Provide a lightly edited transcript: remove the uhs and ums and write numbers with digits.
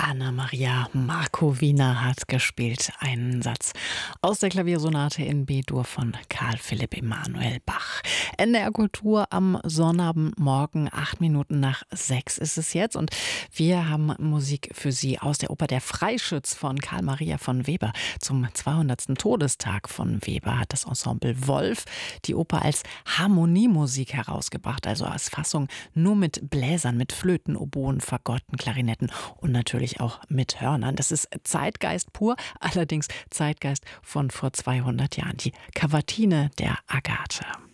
Anna-Maria Markowina hat gespielt einen Satz aus der Klaviersonate in B-Dur von Karl Philipp Emanuel Bach. NDR Kultur am Sonnabendmorgen, 8 Minuten nach 6 ist es jetzt. Und wir haben Musik für Sie aus der Oper Der Freischütz von Karl Maria von Weber. Zum 200. Todestag von Weber hat das Ensemble Wolf die Oper als Harmoniemusik herausgebracht, also als Fassung nur mit Bläsern, mit Flöten, Oboen, Fagotten, Klarinetten und natürlich auch mit Hörnern. Das ist Zeitgeist pur, allerdings Zeitgeist von vor 200 Jahren. Die Kavatine der Agathe.